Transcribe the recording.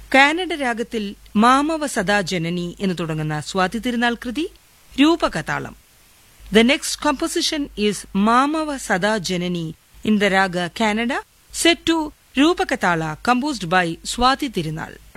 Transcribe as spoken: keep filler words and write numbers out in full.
Canada രാഗത്തിൽ മാമവ സദാ ജനനി എന്ന് തുടങ്ങുന്ന സ്വാതി തിരുനാൾ കൃതി രൂപകതാളം. The next composition is Mamava Sada Janani in the raga Canada, set to Rupakatala, composed by Swati Tirunal.